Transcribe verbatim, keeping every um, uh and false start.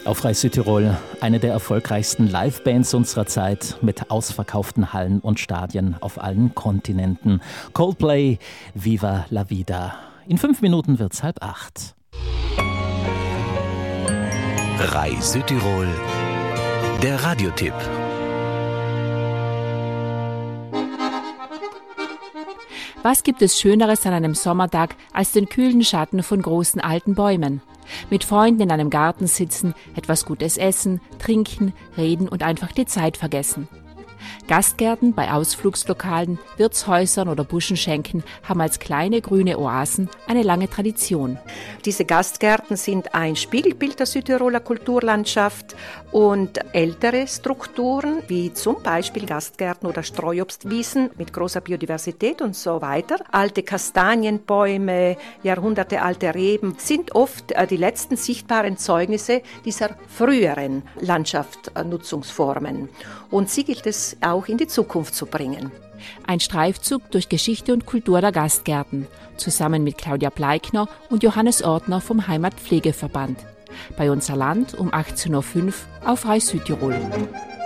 Auf Rai Südtirol, eine der erfolgreichsten Livebands unserer Zeit mit ausverkauften Hallen und Stadien auf allen Kontinenten. Coldplay, Viva la Vida. In fünf Minuten wird's halb acht. Rai Südtirol, der Radiotipp. Was gibt es Schöneres an einem Sommertag als den kühlen Schatten von großen alten Bäumen? Mit Freunden in einem Garten sitzen, etwas Gutes essen, trinken, reden und einfach die Zeit vergessen. Gastgärten bei Ausflugslokalen, Wirtshäusern oder Buschenschenken haben als kleine grüne Oasen eine lange Tradition. Diese Gastgärten sind ein Spiegelbild der Südtiroler Kulturlandschaft und ältere Strukturen, wie zum Beispiel Gastgärten oder Streuobstwiesen mit großer Biodiversität und so weiter. Alte Kastanienbäume, jahrhundertealte Reben sind oft die letzten sichtbaren Zeugnisse dieser früheren Landschaftsnutzungsformen. Und sie gilt es auch in die Zukunft zu bringen. Ein Streifzug durch Geschichte und Kultur der Gastgärten, zusammen mit Claudia Bleikner und Johannes Ortner vom Heimatpflegeverband. Bei Unser Land um achtzehn Uhr fünf auf Rai Südtirol.